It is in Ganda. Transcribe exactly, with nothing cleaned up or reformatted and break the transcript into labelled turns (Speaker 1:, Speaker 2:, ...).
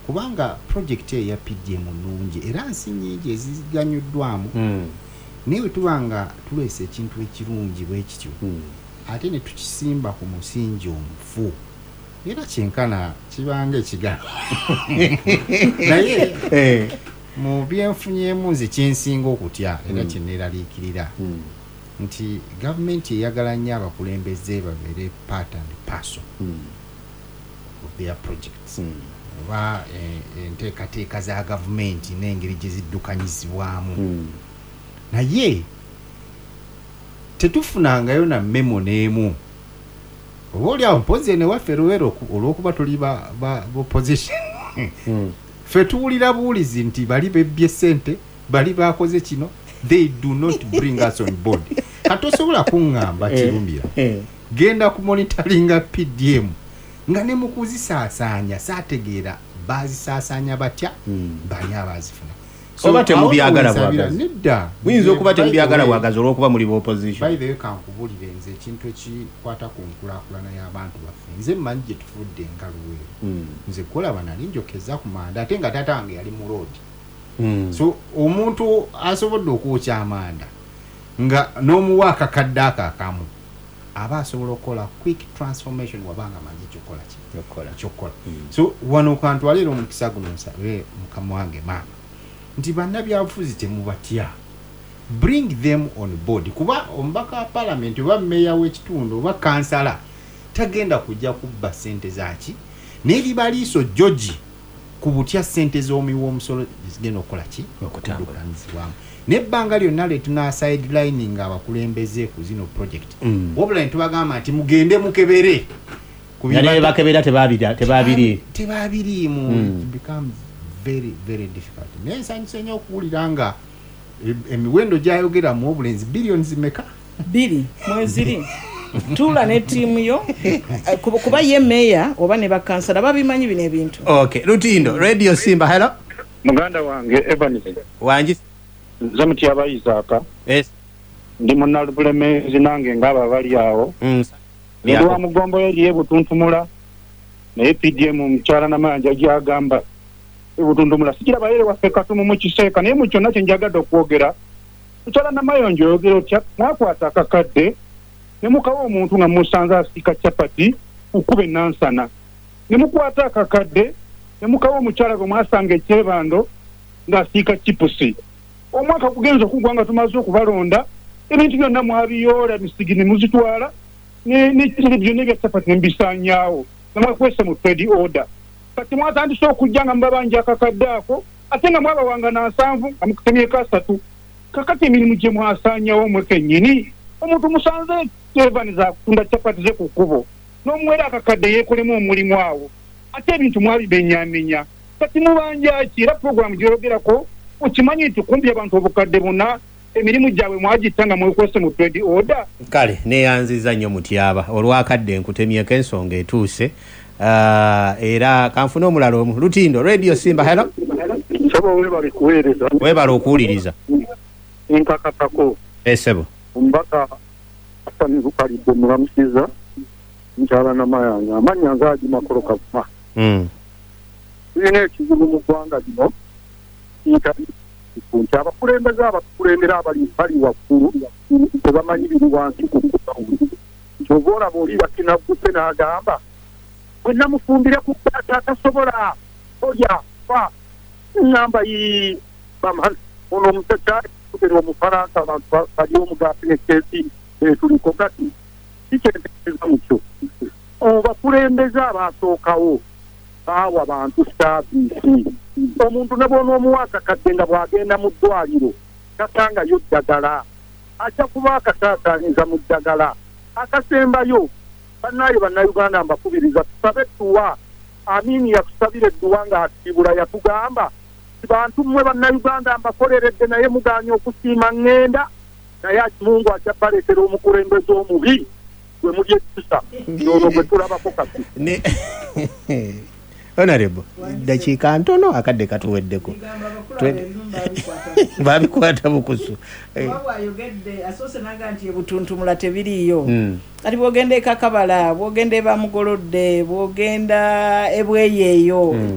Speaker 1: kubanga project ya P D M nungi era nsi nyingi eziganyuddwamu
Speaker 2: mm.
Speaker 1: Niwe tubanga tulese ekintu ekirungi bwe kityo
Speaker 2: mm.
Speaker 1: ate ne tukisimba ku musingi omufu era kyenkana kibanga ekigalo naye
Speaker 2: eh.
Speaker 1: mu byenfunyemu nze kyensinga okutya era mm. kyeneeraliikirira
Speaker 2: mm.
Speaker 1: nti gavumenti eyagala nnyo abakulembeze babeere part and parcel
Speaker 2: mm.
Speaker 1: of their projects
Speaker 2: mm.
Speaker 1: oba enteekateeka za gavumenti n'engeri gye ziddukanyizibwamu
Speaker 2: mm.
Speaker 1: naye tetufunangayo na memo n'emu oba oliawo mpozi ne waffe luwero olw'okuba tuli ba, ba, ba opposition
Speaker 2: mm.
Speaker 1: ffe tuwulira buwulizi nti bali bebbye ssente bali bakoze kino they do not bring us on board katosobola kuŋŋamba kirumbira
Speaker 2: eh.
Speaker 1: genda ku monitoringa P D M nga ne mu kuzisaasaanya saategeera baazisaasaanya batya
Speaker 2: mm.
Speaker 1: bali abazifuna
Speaker 2: so bate mu byagala bwagazi
Speaker 1: nedda
Speaker 2: muyinza okuba te mu byagala bwagazi olw'okuba muli opposition
Speaker 1: by the way kankubulire nze ekintu ekikwata ku nkulaakulana y'abantu baffe nze mmanyi gye tufudde enkaluweero
Speaker 2: mm.
Speaker 1: nze kulaba nali njokeza ku manda ate nga taata wange yali mu road
Speaker 2: mm.
Speaker 1: so omuntu asobodde okwokya amanda nga n'omuwa akakadde akaakamu aba asobola okukola quick transformation wabanga manyi ekyokola ekyokola mm. so wano kantwalira omukisa guno nsabe mukama wange maama nti bannabyabufuzi temubatya bring them on board kuba omubaka wa parliament oba meya w'ekitundu oba kansala tagenda kujja kubba ssente zaki n'ebibaliiso George ku butya ssente z'omuwi w'omusolo zigenda okukola ki okutambulanyizibwamu n'ebbanga lyonna lye tuna sidelining abakulembeze ku zino project
Speaker 2: mm.
Speaker 1: wabula ne tubagamba nti mugende mukebere
Speaker 2: naye bakebera tebabiri
Speaker 1: tebabiriimu mm. becomes very very difficult naye nsanyusa nnyo okuwulira nga emiwendo gyayogera mu obulenzi billions zimeka
Speaker 3: biri mweziri tula ne tiimu yo kuba ye meya oba ne bakansala babimanyi bino ebintu
Speaker 2: okay Lutindo Radio Simba hello
Speaker 4: muganda wange Evans
Speaker 2: wangi
Speaker 4: nze mutya abayizaaka
Speaker 2: yes
Speaker 4: ndi munnalubulemezi nange ng'aba bali awo
Speaker 2: mm.
Speaker 4: ndi wa mugombo yali ebutuntumula naye P D M mukyala Namayanja gyagamba ebutuntumula sikira bayere waffe katumu mu kiseeka naye mu kyonna kye njagadde okwogera mukyala Namayanja oyogera otya mwakwata akakadde ne mukawa omuntu nga musanze asiika capati okuba enansana ne mukwata akakadde ne mukawa omukyala gwe mwasanga ekyebando ng'asiika chipusi omwaka kugenza okugwa nga tumaze okubalonda ebintu byonna mwabiyoola misigi ne muzitwala n'ekiri byonna ebya capati ne mbisaanyaawo namwakwese mu trade order kati mwatandise okujja nga mubabanja akakadde ako ate nga mwabawanga na nsanvu nga mukutemyeko asatu kakati emirimu gye mwasaanyawo mwe kennyini omuntu musanze Evans akutunda capati ze ku kkubo n'omuwera akakadde yeekolemu omulimu awo ate ebintu mwabibenyaamenya kati mubanjaki era puroguramu gyeyogerako okimanyi nti kumpi abantu obukadde buna emirimu gyabwe mwagitta nga mwekwese mu trade order
Speaker 2: kale neyanziza nnyo mutyaba olwakadde nkutemyeko ensonga etuuse uh, era kanfuna omulala omu Lutindo Radio Simba hello
Speaker 4: sabo webali kuweereza
Speaker 2: webali okuwuliriza
Speaker 4: nkakatako
Speaker 2: esebo
Speaker 4: ombaka afanizukaliddde mulamusiza mukyala Namayanja amanya ngaagi makolo kavuma
Speaker 2: mm.
Speaker 4: tulina ekizibu mu ggwanga lino nti abakulembeze abakulembera abali bali waggulu tebamanyi biri wansi ku ggwanga kyova olaba oli bakinagguse n'agamba bwe namufumbire ku ttaata atasobola olya fa ngamba yi ono omusakyali kubera omufalansa abantu bali omugaati nekesi tuliko kati kikyentekereza mukyo bakulembeze abasookawo baawa abantu saabisi omuntu ne bwona omuwaaka kadde nga bw'agenda mu ddwaliro tasangayo ddagala ajja kuba akasaasaaniza mu ddagala akasembayo bannaayo bannayuganda mbakubiriza tusabe ettuwa Amini yatusabira edduwa ng'asiibula yatugamba bantu mmwe bannayuganda mbakoleredde naye muganya okusiima ngenda naye Mungu ajja baleetera omukulembeze omubi gwe muli ekisa ono gwe tulabako kati
Speaker 2: Honorable dakiika ntono akadde katuweddeko babikwata bukusu
Speaker 3: ayogedde asoose naga nti ebutuntumula tebiriiyo kati bwogenda ekakabala bwogenda ebamugolodde bwogenda ebweyeeyo